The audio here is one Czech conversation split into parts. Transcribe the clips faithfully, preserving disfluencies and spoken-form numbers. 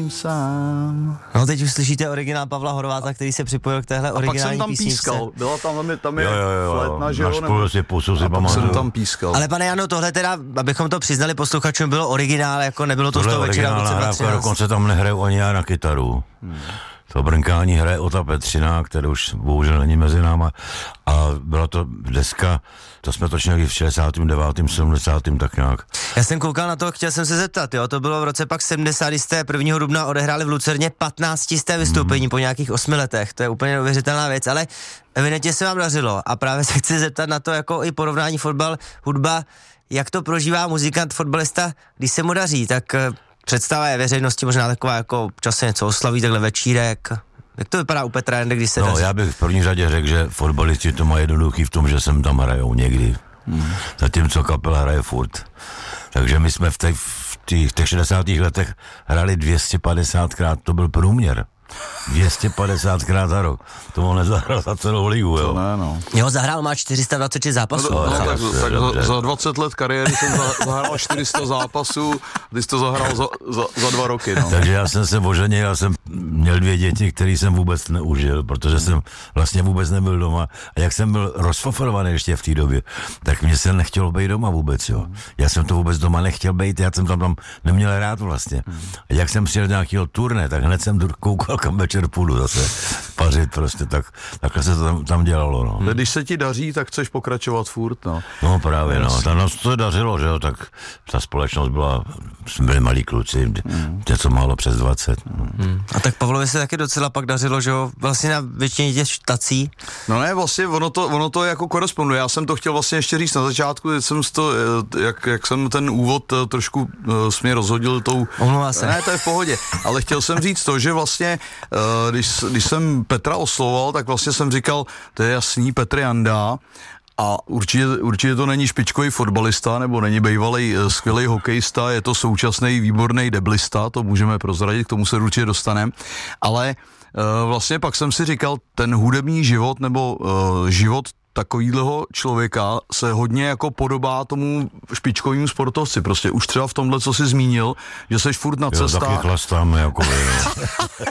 jsem sám. No teď už slyšíte originál Pavla Horváta, který se připojil k téhle originální písničce. A pak jsem tam písničce. pískal, byla tam, tam je, tam je Jo, jo, jo, flétna, že na jo? špulu si pusu si A pak pamatuju. jsem tam pískal. Ale pane Jano, tohle teda, abychom to přiznali posluchačům, bylo originál, jako nebylo to z Tohle toho večera v roce originální dva nahrávka, tisíce třináct. dokonce tam nehraju ani já na kytaru. Hmm. To brnkání hraje Ota Petřina, který už bohužel není mezi náma. A byla to deska, to jsme točili v šedesátém devátém sedmdesátém tak nějak. Já jsem koukal na to, chtěl jsem se zeptat, jo, to bylo v roce pak sedmdesát, kdy jste prvního dubna odehráli v Lucerně patnáctisté vystoupení hmm. po nějakých osmi letech, to je úplně neuvěřitelná věc, ale evidentně se vám dařilo a právě se chci zeptat na to, jako i porovnání fotbal, hudba, jak to prožívá muzikant, fotbalista, když se mu daří, tak představa je veřejnosti možná taková, jako časem něco oslaví, takhle večírek. Jak to vypadá u Petra Janda, když se No, daří? já bych v první řadě řekl, že fotbalisti to mají jednoduchý v tom, že sem tam hrajou někdy. Hmm. Zatímco kapela hraje furt. Takže my jsme v těch, v těch, těch šedesátých letech hrali dvě stě padesátkrát, to byl průměr. dvě stě padesátkrát za rok. To on nezahrál za celou ligu, jo. To ne, no. Jo, zahrál má čtyři sta dvacet šest zápasů. No, no, tak, dobře, tak dobře. za, za dvacet let kariéry jsem za, zahrál čtyři sta zápasů, ty jsi to zahrál za, za, za dva roky, no. Takže já jsem se oženil, já jsem měl dvě děti, které jsem vůbec neužil, protože jsem vlastně vůbec nebyl doma. A jak jsem byl rozfoforovaný ještě v té době, tak mě se nechtělo být doma vůbec, jo. Já jsem to vůbec doma nechtěl být, já jsem tam, tam neměl rád vlastně. A jak jsem přijel nějakého turné, tak hned jsem koukal, kam večer půjdu zase pařit prostě, tak, takhle se to tam, tam dělalo, no. Hmm. Když se ti daří, tak chceš pokračovat furt, no. No právě, no, tam nás to dařilo, že jo, tak ta společnost byla, jsme byli malí kluci, hmm. něco málo přes dvacet. Hmm. A tak Pavlovi se taky docela pak dařilo, že jo, vlastně na většině těch štací. No ne, vlastně ono to, ono to jako koresponduje. Já jsem to chtěl vlastně ještě říct na začátku, jsem to, jak, jak jsem ten úvod trošku uh, směr rozhodil tou... Omlouvá se. Ne, to je v pohodě, ale chtěl jsem říct to, že vlastně, uh, když, když jsem Petra oslovoval, tak vlastně jsem říkal, to je jasný, Petr Janda, a určitě, určitě to není špičkový fotbalista, nebo není bývalý uh, skvělý hokejista, je to současný výborný deblista, to můžeme prozradit, k tomu se určitě dostaneme, ale uh, vlastně pak jsem si říkal, ten hudební život, nebo uh, život takovýhleho člověka se hodně jako podobá tomu špičkovému sportovci. Prostě už třeba v tomhle, co jsi zmínil, že seš furt na cestách. Jo, taky chlastám, jako vy, no.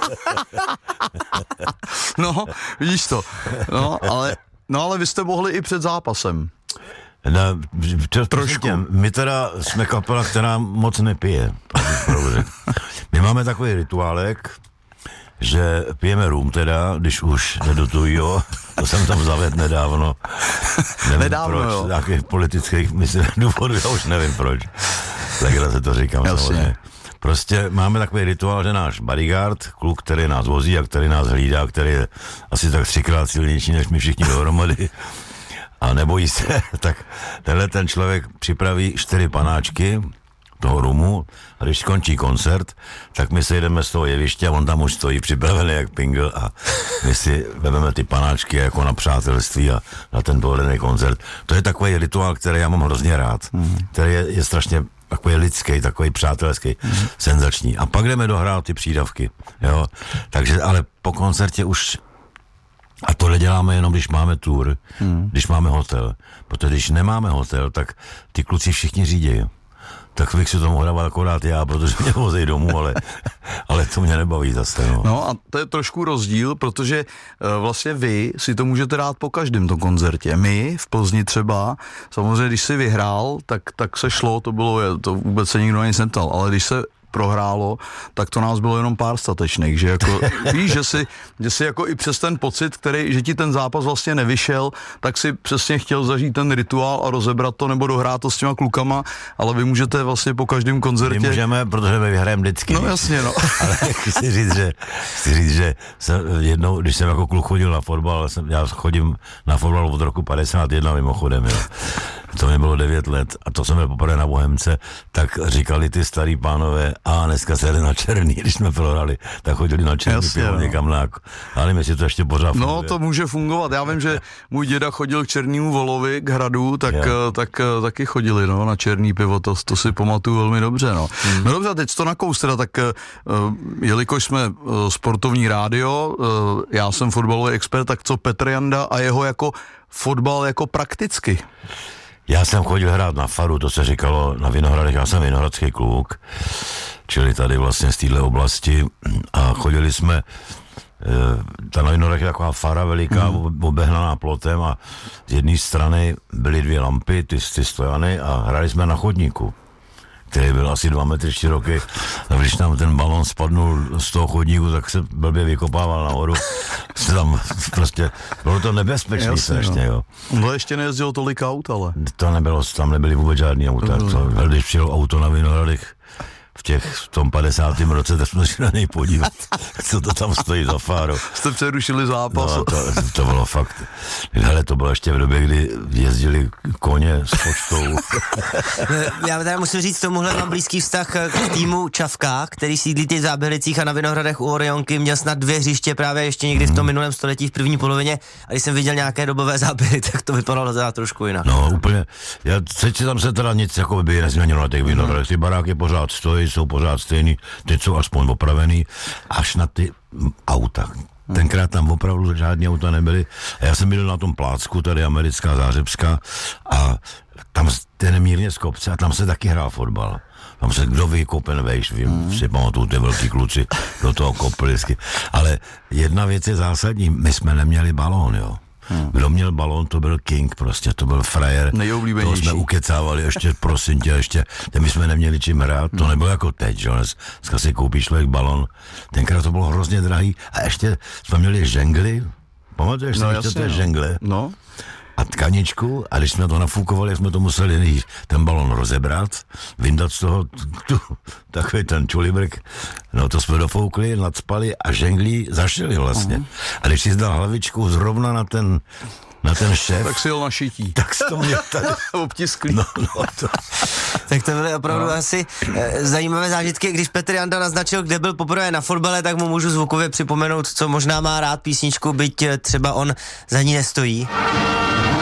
No, vidíš to. No, ale, no, ale vy jste mohli i před zápasem. Na, to, Trošku. Tě, my teda jsme kapela, která moc nepije. My máme takový rituálek, že pijeme rum teda, když už nedotují, jo. To jsem tam zavedl nedávno. Nevím Nedávno, proč, jo. nějakých politických myslím, důvodů, já už nevím proč. Tak se to říkám. Jasně. Samozřejmě. Prostě máme takový rituál, že náš bodyguard, kluk, který nás vozí a který nás hlídá, který je asi tak třikrát silnější než my všichni dohromady a nebojí se, tak tenhle ten člověk připraví čtyři panáčky toho rumu a když skončí koncert, tak my se jdeme z toho jeviště a on tam už stojí připravený jak pingl a my si vezmeme ty panáčky jako na přátelství a na ten povedený koncert. To je takový rituál, který já mám hrozně rád, mm. který je, je strašně takový lidský, takový přátelský, mm. senzační. A pak jdeme dohrát ty přídavky, jo. Takže, ale po koncertě už a tohle děláme jenom, když máme tour, mm. když máme hotel. Protože když nemáme hotel, tak ty kluci všichni řídí. Tak bych si to mohl dávat akorát já, protože mě vozej domů, ale, ale to mě nebaví zase. No. No a to je trošku rozdíl, protože uh, vlastně vy si to můžete dát po každém tom koncertě. My v Plzni třeba, samozřejmě když si vyhrál, tak, tak se šlo, to bylo, to vůbec se nikdo nic neptal, ale když se prohrálo, tak to nás bylo jenom pár statečných, že jako, víš, že si, že si jako i přes ten pocit, který, že ti ten zápas vlastně nevyšel, tak si přesně chtěl zažít ten rituál a rozebrat to nebo dohrát to s těma klukama, ale vy můžete vlastně po každém koncertě... My můžeme, protože my vyhrajeme vždycky. No jasně, no. Ale chci říct, že, chci říct, že jsem jednou, když jsem jako kluk chodil na fotbal, jsem, já chodím na fotbal od roku padesát jedna mimochodem, jo. To mi bylo devět let a to jsem byl poprvé na Bohemce, tak říkali ty starý pánové, a dneska se jde na černý, když jsme prohrali, tak chodili na černý Jasně, pivo no. někam na, ale nevím, jestli to ještě pořád funguje. No, to může fungovat. Já vím, že můj děda chodil k Černému Volovi, k hradu, tak, Jo. tak, tak taky chodili, no, na černý pivo, to, to si pamatuju velmi dobře, no. Hmm. No dobře, teď to nakous teda, tak uh, jelikož jsme uh, sportovní rádio, uh, já jsem fotbalový expert, tak co Petr Janda a jeho jako fotbal jako prakticky? Já jsem chodil hrát na faru, to se říkalo na Vinohradech, já jsem vinohradský kluk, čili tady vlastně z téhle oblasti a chodili jsme, ta na Vinohradech je taková fara veliká, mm. obehnaná plotem a z jedné strany byly dvě lampy, ty, ty stojany a hráli jsme na chodníku, který byl asi dva metry široký. A když tam ten balon spadnul z toho chodníku, tak se blbě vykopával nahoru. Se tam prostě, bylo to nebezpečné strašně, jo. No ještě nejezdilo tolik aut, ale. To nebylo, tam nebyly vůbec žádný auta. To, když přijel auto na Vinohradech v těch, v tom padesátém roce, tak jsme si na něj podívat, co to tam stojí za fáru. Jste přerušili zápas. No, to, to bylo fakt, hele, to bylo ještě v době, kdy jezdili koně s poštou. Já teda musím říct, tomuhle mám blízký vztah k týmu Čavka, který sídlí v Zábělicích a na Vinohradech u Orionky, měl snad dvě hřiště právě ještě někdy v tom minulém století, v první polovině, a když jsem viděl nějaké dobové záběry, tak to vypadalo teda trošku jinak. No úplně, já teď tam se teda nic jako by nezměnilo na těch Vinohradech, ty baráky pořád stojí, jsou pořád stejný, teď jsou aspoň opravený, až na ty auta. Tenkrát tam opravdu žádné auta nebyly. A já jsem byl na tom plácku, tady americká Zářebská, a tam ten mírně z kopce a tam se taky hrál fotbal. Tam se kdo ví, kopen vejš, vím, mm. si pamatuju, ty velký kluci do toho kopli. Ale jedna věc je zásadní, my jsme neměli balón, jo. Hmm. Kdo měl balón, to byl king, prostě, to byl frajer. Nejoblíbenější. To jsme ukecávali, ještě, prosím tě, ještě, my jsme neměli čím hrát, to nebylo jako teď, že? Dneska si koupíš člověk balón, tenkrát to bylo hrozně drahý a ještě jsme měli žengly, pamatuješ si, no, ještě to je no. žengle? No. A tkaničku, a když jsme to nafúkovali, jsme to museli ten balon rozebrat, vyndat z toho tu, takový ten čulibrk, no to jsme dofoukli, nacpali a ženglí zašili vlastně. Uh-huh. A když si dal hlavičku zrovna na ten, na ten šéf, tak si jel na šití. Tak si to měl tady obtisklý. No, no, to. Tak to byly opravdu no. asi e, zajímavé zážitky. Když Petr Janda naznačil, kde byl poprvé na fotbale, tak mu můžu zvukově připomenout, co možná má rád písničku, byť třeba on za ní nestojí.